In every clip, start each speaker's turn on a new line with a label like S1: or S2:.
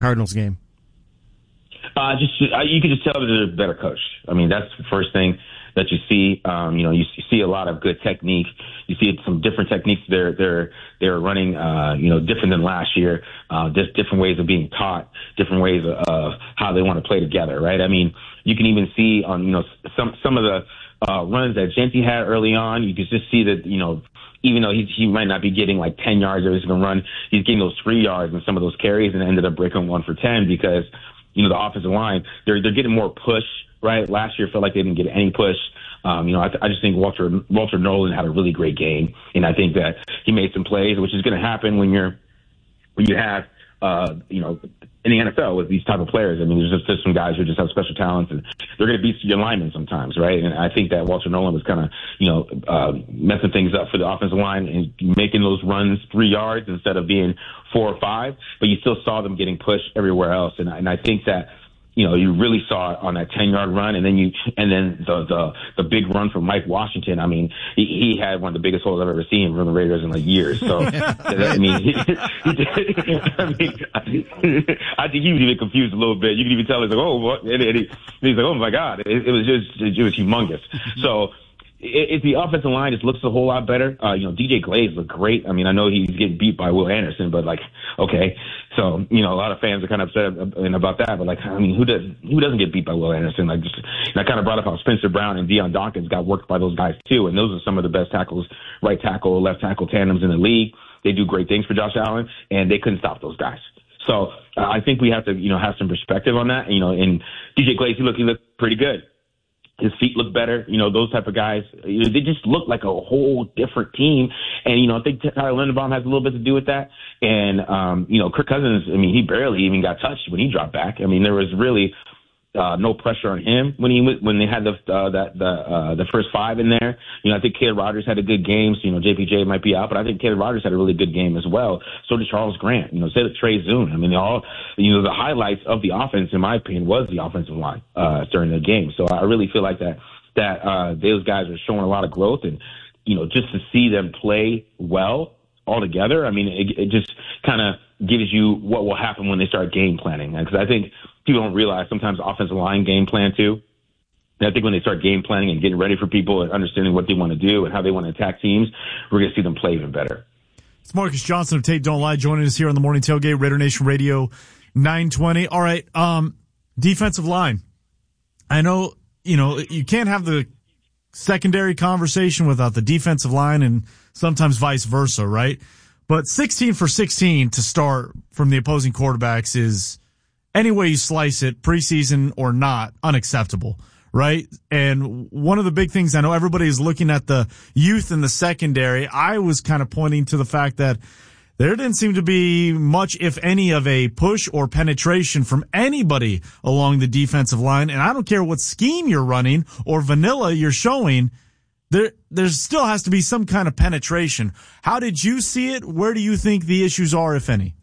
S1: Cardinals game?
S2: You can just tell that they're better coached. I mean, that's the first thing that you see. You see a lot of good technique. You see some different techniques they're running, different than last year. Just different ways of being taught, different ways of how they want to play together, right? I mean, you can even see on, some of the runs that Genty had early on, you could just see that, even though he might not be getting like 10 yards every single run, he's getting those 3 yards in some of those carries and ended up breaking 1 for 10 because, the offensive line, they're getting more push, right? Last year felt like they didn't get any push. I just think Walter Nolan had a really great game, and I think that he made some plays, which is going to happen when you have in the NFL with these type of players. I mean, there's just some guys who just have special talents, and they're going to beat your linemen sometimes, right? And I think that Walter Nolan was kind of messing things up for the offensive line and making those runs 3 yards instead of being 4 or 5, but you still saw them getting pushed everywhere else, and I think that. You really saw it on that 10-yard run, and then the big run from Mike Washington. I mean, he had one of the biggest holes I've ever seen from the Raiders in like years. So, I mean, I think he was even confused a little bit. You can even tell he's like, oh, what? And he's like, oh my God, it was humongous. So. If the offensive line just looks a whole lot better, DJ Glaze looked great. I mean, I know he's getting beat by Will Anderson, but okay. So, a lot of fans are kind of upset about that, but I mean, who doesn't get beat by Will Anderson? And I kind of brought up how Spencer Brown and Deion Dawkins got worked by those guys too. And those are some of the best tackles, right tackle, left tackle tandems in the league. They do great things for Josh Allen, and they couldn't stop those guys. So I think we have to, have some perspective on that. And DJ Glaze, he looked pretty good. His feet look better, those type of guys. They just look like a whole different team. And, I think Tyler Linderbaum has a little bit to do with that. And, Kirk Cousins, I mean, he barely even got touched when he dropped back. I mean, there was really no pressure on him when they had the first 5 in there. I think Caleb Rogers had a good game. So, JPJ might be out, but I think Caleb Rogers had a really good game as well. So did Charles Grant. So did Trey Zoon. I mean, the highlights of the offense, in my opinion, was the offensive line during the game. So I really feel like that those guys are showing a lot of growth, and just to see them play well all together. I mean, it just kind of gives you what will happen when they start game planning, because I think people don't realize sometimes offensive line game plan too. And I think when they start game planning and getting ready for people and understanding what they want to do and how they want to attack teams, we're going to see them play even better.
S1: It's Marcus Johnson of Tate Don't Lie joining us here on the Morning Tailgate, Raider Nation Radio 920. All right, defensive line. I know, you can't have the secondary conversation without the defensive line, and sometimes vice versa, right? But 16 for 16 to start from the opposing quarterbacks is, any way you slice it, preseason or not, unacceptable, right? And one of the big things, I know everybody is looking at the youth in the secondary. I was kind of pointing to the fact that there didn't seem to be much, if any, of a push or penetration from anybody along the defensive line. And I don't care what scheme you're running or vanilla you're showing, there still has to be some kind of penetration. How did you see it? Where do you think the issues are, if any?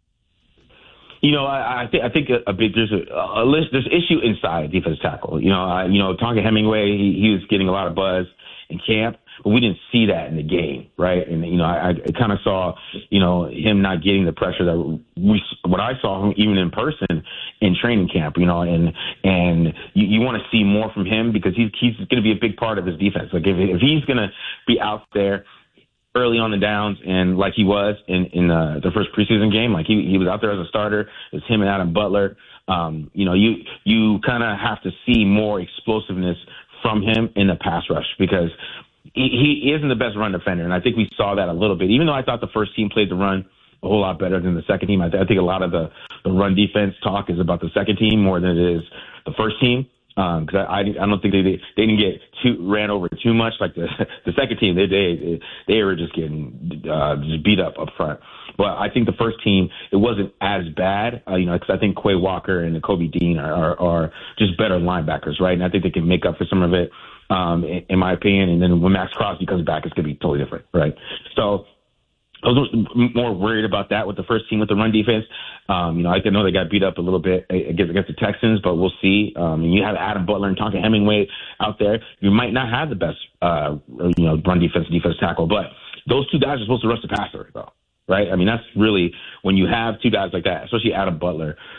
S2: I think there's issue inside defensive tackle. Tonka Hemingway, he was getting a lot of buzz in camp, but we didn't see that in the game, right? And I kind of saw him not getting the pressure that what I saw him even in person in training camp. And you want to see more from him because he's going to be a big part of his defense. Like if he's going to be out there early on the downs, and like he was in the first preseason game, like he was out there as a starter. It was him and Adam Butler. You kind of have to see more explosiveness from him in the pass rush because he isn't the best run defender, and I think we saw that a little bit. Even though I thought the first team played the run a whole lot better than the second team, I think a lot of the run defense talk is about the second team more than it is the first team. Because I don't think they didn't get ran over too much like the second team. They were just getting just beat up front. But I think the first team, it wasn't as bad, because I think Quay Walker and Kobe Dean are just better linebackers, right? And I think they can make up for some of it, in my opinion. And then when Max Crosby comes back, it's going to be totally different, right? So I was more worried about that with the first team with the run defense. I know they got beat up a little bit against the Texans, but we'll see. And you have Adam Butler and Tonka Hemingway out there. You might not have the best, run defense tackle, but those two guys are supposed to rush the passer, though. right? I mean, that's really when you have two guys like that, especially Adam Butler,